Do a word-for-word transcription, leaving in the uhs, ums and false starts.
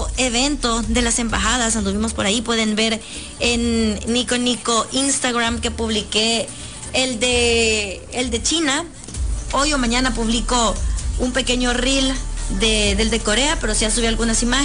nuevo evento de las embajadas. Anduvimos por ahí, pueden ver en Nico Nico Instagram que publiqué el de, el de China. Hoy o mañana publico un pequeño reel de, del de Corea, pero ya subí algunas imágenes.